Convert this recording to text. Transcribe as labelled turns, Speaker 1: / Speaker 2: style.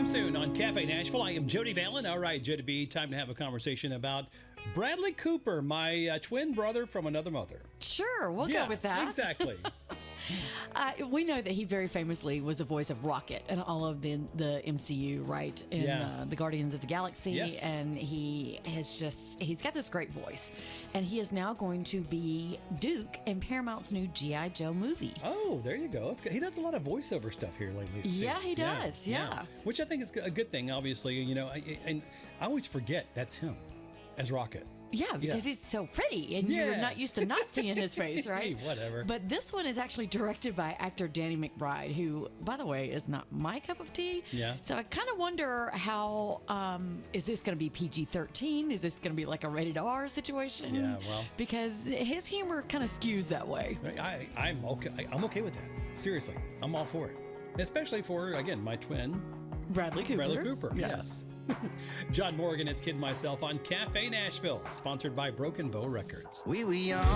Speaker 1: soon on Cafe Nashville. I am Jody Valen. All right, Jody B, time to have a conversation about Bradley Cooper, my twin brother from another mother.
Speaker 2: Sure, we'll go with that.
Speaker 1: Exactly.
Speaker 2: We know that he very famously was the voice of Rocket in all of the MCU, right? In the Guardians of the Galaxy.
Speaker 1: Yes.
Speaker 2: And he's got this great voice. And he is now going to be Duke in Paramount's new G.I. Joe movie.
Speaker 1: Oh, there you go. It's good. He does a lot of voiceover stuff here lately.
Speaker 2: Yeah, he does. Yeah.
Speaker 1: Which I think is a good thing, obviously. You know, and I always forget that's him as Rocket.
Speaker 2: Yeah, because he's so pretty, and you're not used to not seeing his face, right?
Speaker 1: Hey, whatever.
Speaker 2: But this one is actually directed by actor Danny McBride, who, by the way, is not my cup of tea.
Speaker 1: Yeah.
Speaker 2: So I kind of wonder how, is this going to be PG-13? Is this going to be like a rated R situation?
Speaker 1: Yeah, well.
Speaker 2: Because his humor kind of skews that way.
Speaker 1: I'm okay. I'm okay with that. Seriously, I'm all for it. Especially for, again, my twin,
Speaker 2: Bradley Cooper.
Speaker 1: Yes. John Morgan, it's Kid Myself on Cafe Nashville, sponsored by Broken Bow Records.
Speaker 3: We were young.